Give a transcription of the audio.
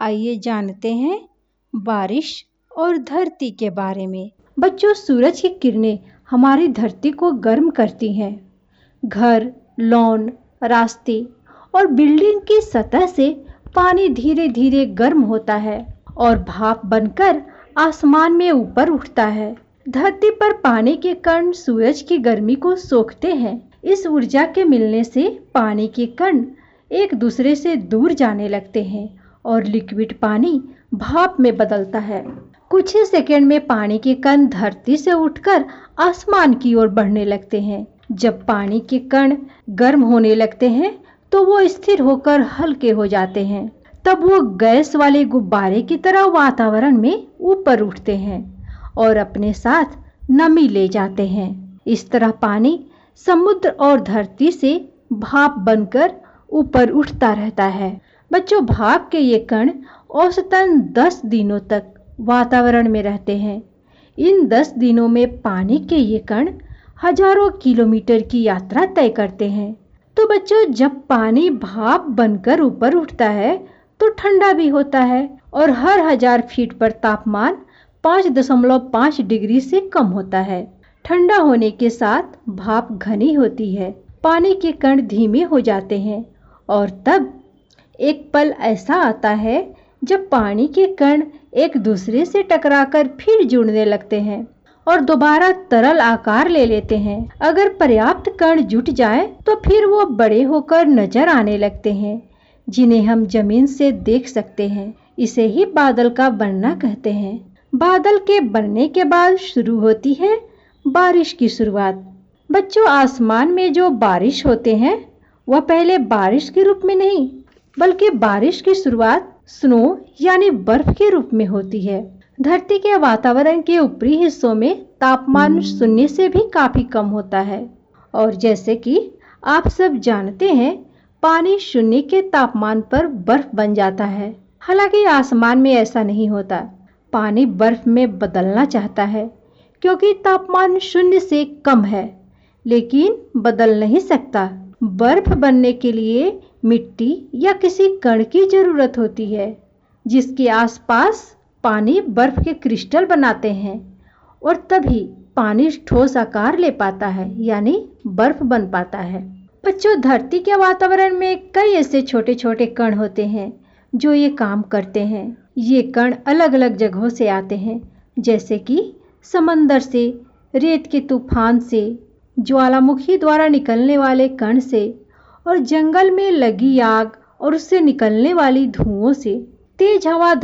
आइए जानते हैं बारिश और धरती के बारे में। बच्चों, सूरज की किरणें हमारी धरती को गर्म करती हैं। घर, लॉन, रास्ते और बिल्डिंग की सतह से पानी धीरे धीरे गर्म होता है और भाप बनकर आसमान में ऊपर उठता है। धरती पर पानी के कण सूरज की गर्मी को सोखते हैं। इस ऊर्जा के मिलने से पानी के कण एक दूसरे से दूर जाने लगते हैं और लिक्विड पानी भाप में बदलता है। कुछ ही सेकंड में पानी के कण धरती से उठकर आसमान की ओर बढ़ने लगते हैं। जब पानी के कण गर्म होने लगते हैं तो वो स्थिर होकर हल्के हो जाते हैं। तब वो गैस वाले गुब्बारे की तरह वातावरण में ऊपर उठते हैं और अपने साथ नमी ले जाते हैं। इस तरह पानी समुद्र और धरती से भाप बनकर ऊपर उठता रहता है। बच्चों, भाप के ये कण औसतन 10 दिनों तक वातावरण में रहते हैं। इन 10 दिनों में पानी के ये कण हजारों किलोमीटर की यात्रा तय करते हैं। तो बच्चों, जब पानी भाप बनकर ऊपर उठता है तो ठंडा भी होता है और हर 1000 फीट पर तापमान 5.5 डिग्री से कम होता है। ठंडा होने के साथ भाप घनी होती है, पानी के कण धीमे हो जाते हैं और तब एक पल ऐसा आता है जब पानी के कण एक दूसरे से टकराकर फिर जुड़ने लगते हैं और दोबारा तरल आकार ले लेते हैं। अगर पर्याप्त कण जुट जाए तो फिर वो बड़े होकर नजर आने लगते हैं, जिन्हें हम जमीन से देख सकते हैं। इसे ही बादल का बनना कहते हैं। बादल के बनने के बाद शुरू होती है बारिश की शुरुआत। बच्चों, आसमान में जो बारिश होते हैं वह पहले बारिश के रूप में नहीं बल्कि बारिश की शुरुआत स्नो यानी बर्फ के रूप में होती है। धरती के वातावरण के ऊपरी हिस्सों में तापमान शून्य से भी काफी कम होता है और जैसे कि आप सब जानते हैं, पानी शून्य के तापमान पर बर्फ बन जाता है। हालांकि आसमान में ऐसा नहीं होता। पानी बर्फ में बदलना चाहता है क्योंकि तापमान शून्य से कम है, लेकिन बदल नहीं सकता। बर्फ बनने के लिए मिट्टी या किसी कण की जरूरत होती है जिसके आसपास पानी बर्फ के क्रिस्टल बनाते हैं और तभी पानी ठोस आकार ले पाता है, यानी बर्फ बन पाता है। बच्चों, धरती के वातावरण में कई ऐसे छोटे छोटे कण होते हैं जो ये काम करते हैं। ये कण अलग अलग जगहों से आते हैं, जैसे कि समंदर से, रेत के तूफान से, ज्वालामुखी द्वारा निकलने वाले कण से और जंगल में लगी आग और उससे निकलने वाली धुओं से। तेज हवा